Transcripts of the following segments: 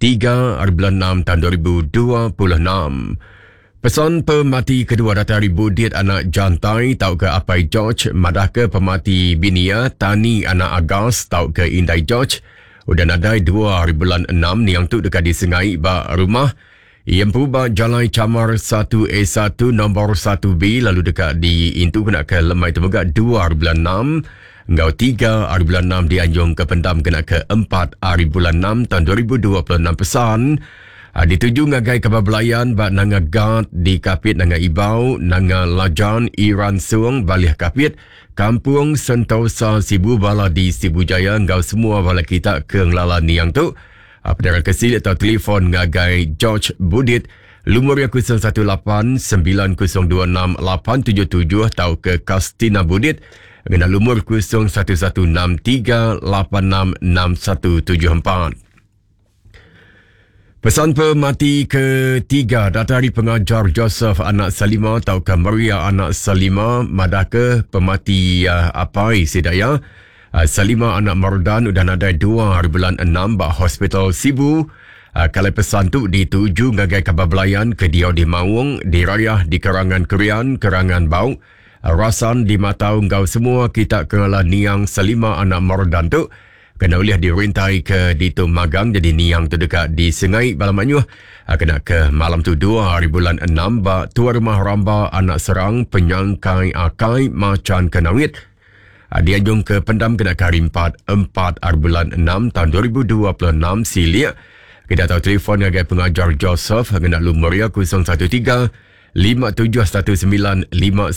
3/6 tahun 2026. Pesan pemati kedua Datuk Budiet anak jantai tau ke Apai George, madah ke pemati binia Tani anak Agas tau ke Indai George. Udah nadai 2/6 niang tu dekat disengai ba rumah. Yang perubah Jalan Camar 1A1 nombor 1B lalu dekat di Intu kena ke Lemai Temegak 2/6. Ngau 3/6 di Anjung ke Pendam kena ke 4/6 tahun 2026 pesan. Dituju ngagai kebablayan bak nanga Gad di Kapit nanga Ibau, nanga Lajan Iran Suang balih Kapit, Kampung Sentosa Sibu Bala di Sibu Jaya, ngau semua bala kita ke ngelala niang tu. Pedara kesil atau telefon ngagai George Budiet, lumur 018 9026 877 tau ke Kastina Budiet, dengan lumur 0116 386 6174. Pesan pemati ketiga dari pengajar Joseph anak Salima tau ke Maria anak Salima madah ke pemati Apai Sedaya. Salima anak Mardan udah nadai 2/6 bak hospital Sibu. Kalau pesan tu dituju ngagai kabablayan ke Diau di Mawung, di Rayah di Kerangan Kerian, Kerangan Bau, Rasan di Matau ngau semua kita kena niang Salima anak Mardan tu. Kena boleh dirintai ke Ditu Magang jadi niang tu dekat di Sengai Balamanyuh. Kena ke malam tu 2/6 bak tua rumah Ramba anak Serang penyangkai akai macan kenawit. Dianjung ke Pendam kena ke hari 4/6 tahun 2026 silia. Kita tahu telefon ngagai pengajar Joseph kena lumaria 013 5719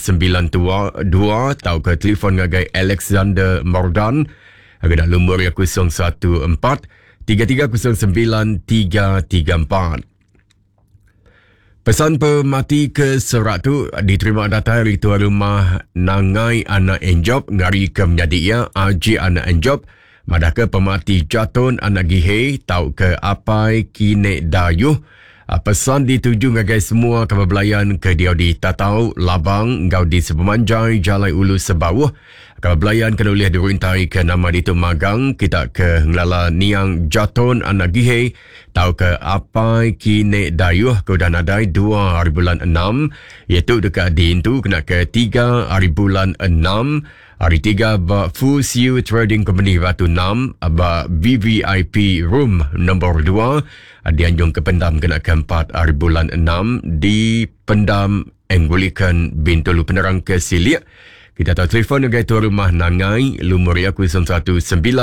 592 tahu ke telefon ngagai Alexander Mordan. Kena lumur 014 3309 334. Pesan pemati ke serat tu diterima data dari tuan rumah Nangai anak Enjop ngari ke menjadi Aji anak Enjop madah ke pemati Jatun anak Gihe tau ke Apai Kine Dayuh. Pesan dituju ngagai semua kebablayan ke Diau di Tatau, Labang, ngau di Sepemanjai, Jalai Ulu Sebawuh. Kebablayan kena boleh dirintai ke nama Ditu Magang, kita ke ngelala niang Jatun anak Gihe, tau ke Apai Kine Dayuh, ke udah nadai 2/6, iaitu dekat di Intu, kena ke 3/6, hari 3 bak Fusiu Trading Company Batu 6, bak VVIP Room nombor 2, dianjung ke Pendam kena ke 4/6 di Pendam Enggulikan Bintulu Penerang ke Silia. Kita tahu telefon dengan tuan rumah Nangai, lumur 019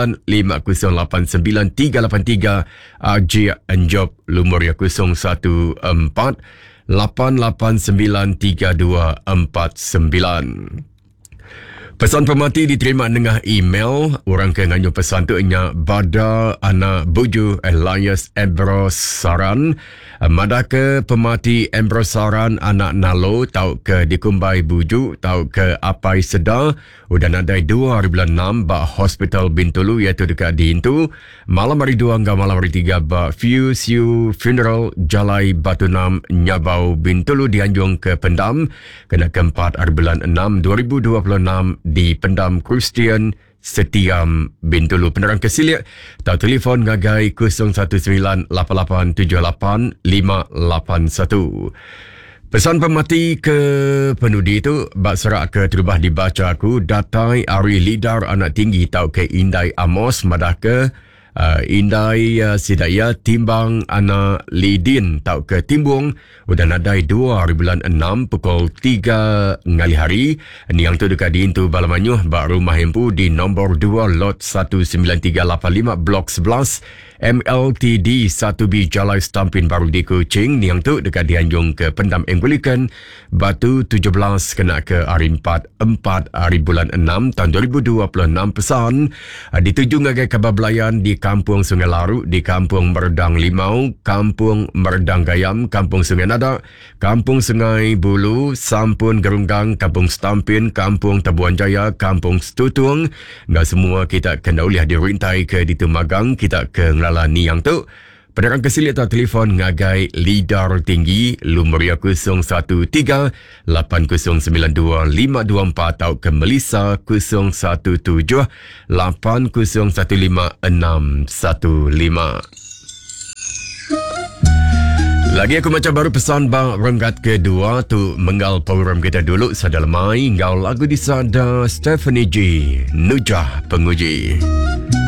508 9383, Aji Enjop, lumur 014 889 3249. Pesan pemati diterima dengan email. Orang ke nganyu pesan tu nya Bada anak Buju Elias Ambros Saran. Madah ke pemati Ambros Saran anak Nalo tau ke dikumbai Buju tau ke Apai Sedar. Udah nadai 2/6 bak hospital Bintulu iaitu dekat di Intu. Malam hari 2 hingga malam hari 3 bak Fusiu Funeral Jalai Batu 6 Nyabau Bintulu dianjung ke Pendam. Kena ke 4/6 2026 di Pendam Christian Setiam Bintulu Penerang Kesilik. Tahu telefon ngagai 019 8878 581. Pesan pemati ke penudi itu bak serak ke terubah dibaca aku datai Ari Lidar anak tinggi tau ke Indai Amos madah ke Indai Sidaya timbang anak Lidin tau ke Timbung udah nadai 2/6 pukul 3 ngali hari niang tu dekat di Intu Balamanyuh bak rumah hempu di nombor 2 lot 19385 blok 11 MLTD 1B Jalai Stampin Baru di Kuching niang tu dekat dianjung ke Pendam Enggulikan Batu 17 kena ke hari 4/6 tahun 2026 pesan dituju ngagai kebablayan di Kampung Sungai Laru, di Kampung Meredang Limau, Kampung Meredang Gayam, Kampung Sungai Nada, Kampung Sungai Bulu, Sampun Gerunggang, Kampung Stampin, Kampung Tabuan Jaya, Kampung Setutung. Nggak semua kita kena boleh dirintai ke Ditu Magang, kita ke ngelala niang tu. Penerang kesilik atau telefon ngagai Lidar Tinggi, lumur 013 8092 524 atau ke Melissa 017 8015 615. Lagi aku macam baru pesan bang renggat kedua tu menggal program kita dulu sada lemai ngau lagu di sada Stephanie G Nujah Penguji.